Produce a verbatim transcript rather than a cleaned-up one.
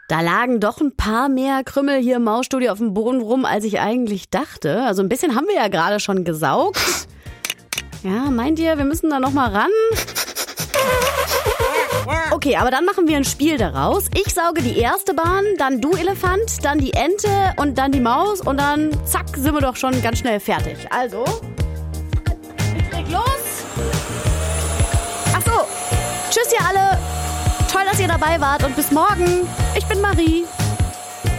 Da lagen doch ein paar mehr Krümel hier im Mausstudio auf dem Boden rum, als ich eigentlich dachte. Also ein bisschen haben wir ja gerade schon gesaugt. Ja, meint ihr, wir müssen da noch mal ran? Okay, aber dann machen wir ein Spiel daraus. Ich sauge die erste Bahn, dann du Elefant, dann die Ente und dann die Maus und dann zack, sind wir doch schon ganz schnell fertig. Also, ich leg los. Ach so, tschüss ihr alle. Toll, dass ihr dabei wart und bis morgen. Ich bin Marie.